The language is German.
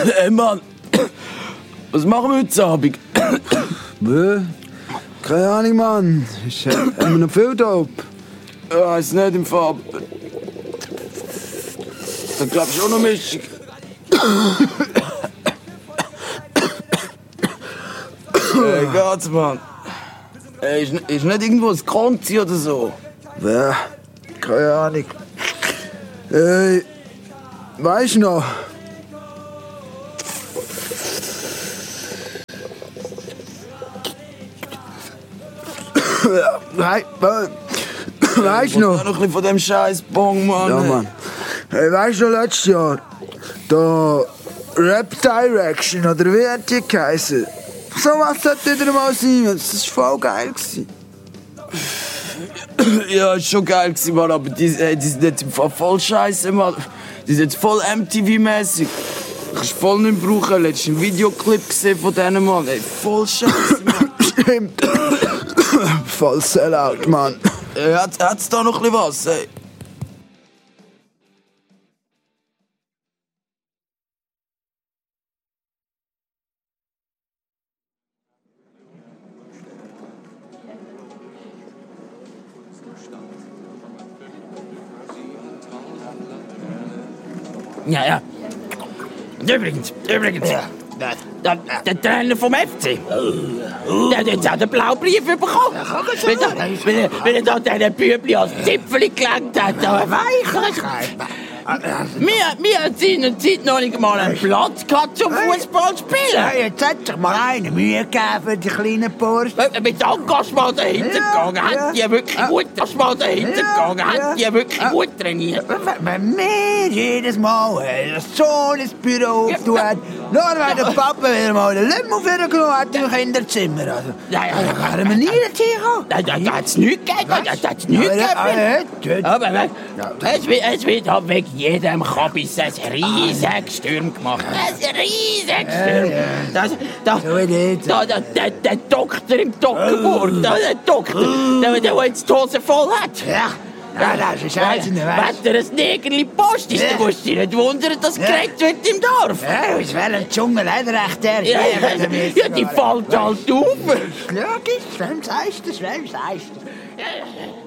Hey Mann, was machen wir heute Abend? Keine Ahnung, Mann. Haben wir noch viel da? Ja, ist nicht im Fall. Da glaubst du auch noch Mischung. Hey, geht's, Mann? Hey, ist nicht irgendwo ein Konzi oder so? Ja, keine Ahnung. Hey, weißt du noch? Weißt du noch? Noch ein bisschen von dem scheiß Bong, Mann. Ja, Mann. Hey, weißt du noch, letztes Jahr? Da Rap Direction, oder wie hat die geheißen? So was sollte wieder mal sein, das war voll geil. Ja, ist schon geil gewesen, Mann, aber die sind jetzt im Fall voll scheiße, Mann. Die sind jetzt voll MTV-mäßig. Kannst du voll nicht brauchen. Letztens einen Videoclip gesehen von denen, Mann. Ey, voll scheiße, Mann. Stimmt. Voll Sellout, Mann. Hat's da noch ein bisschen was, ey? Ja. Übrigens. Ja. Der Trainer vom FC. Der hat jetzt auch den blauen Brief bekommen. Wenn er da diesen Bübli als Zipfel gelangt hat. Wir haben seinerzeit noch nicht mal einen Platz gehabt zum Fußball spielen. Ja, jetzt hat sich mal eine Mühe gegeben für die kleinen Burschen. Mit Engagement dahinter gegangen, haben die wirklich gut Engagement dahinter gegangen, haben die wirklich gut trainiert. Wenn wir jedes Mal so ein Büro aufgetan haben, nur wenn der Papa wieder mal den Lümmel vorgenommen hat im Kinderzimmer. Also, wären wir nie dazu gekommen. Da hat es nichts gegeben. Aber es wird halt wegen jedem Kabis ein riesiges Sturm gemacht. Ein riesiges Sturm. Der Doktor im Dockerburg, der Doktor, der jetzt die Hose voll hat. Ja, das ist eins in der Welt. Wenn er ein Negerli Post ist, dann musst du dich nicht wundern, dass geredet wird im Dorf. Ja, es wäre ein Dschungel, recht der. Ja, die fällt halt auf. Logisch, wem sagst du das?